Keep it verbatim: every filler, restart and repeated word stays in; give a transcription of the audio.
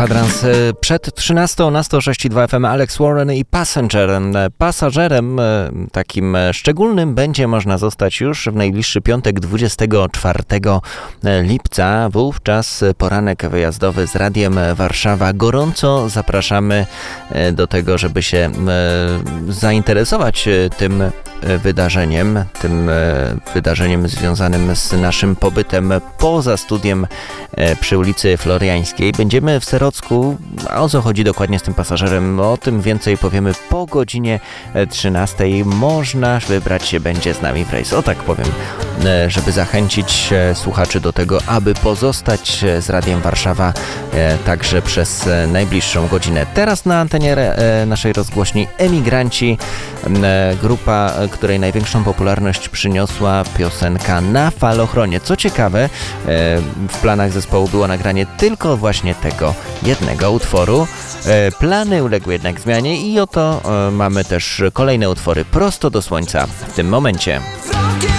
Kwadrans przed trzynastą na sto sześć i dwa F M Alex Warren i Passenger. Pasażerem takim szczególnym będzie można zostać już w najbliższy piątek dwudziestego czwartego lipca. Wówczas poranek wyjazdowy z Radiem Warszawa. Gorąco zapraszamy do tego, żeby się zainteresować tym wydarzeniem, tym wydarzeniem związanym z naszym pobytem poza studiem przy ulicy Floriańskiej. Będziemy w Serocku, a o co chodzi dokładnie z tym pasażerem, o tym więcej powiemy po godzinie trzynastej. Można wybrać się będzie z nami w rejs, o tak powiem, żeby zachęcić słuchaczy do tego, aby pozostać z Radiem Warszawa także przez najbliższą godzinę. Teraz na antenie naszej rozgłośni Emigranci, grupa, której największą popularność przyniosła piosenka Na Falochronie. Co ciekawe, w planach zespołu było nagranie tylko właśnie tego jednego utworu. Plany uległy jednak zmianie i oto mamy też kolejne utwory prosto do słońca w tym momencie.